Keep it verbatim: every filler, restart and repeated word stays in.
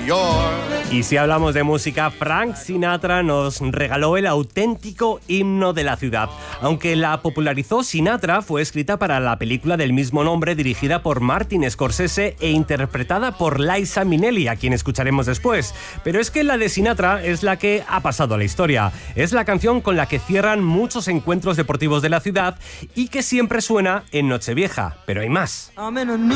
York. Y si hablamos de música, Frank Sinatra nos regaló el auténtico himno de la ciudad. Aunque la popularizó Sinatra, fue escrita para la película del mismo nombre, dirigida por Martin Scorsese e interpretada por Liza Minnelli, a quien escucharemos después. Pero es que la de Sinatra es la que ha pasado a la historia. Es la canción con la que cierran muchos encuentros deportivos de la ciudad y que siempre suena en Nochevieja. Pero hay más. I'm in a new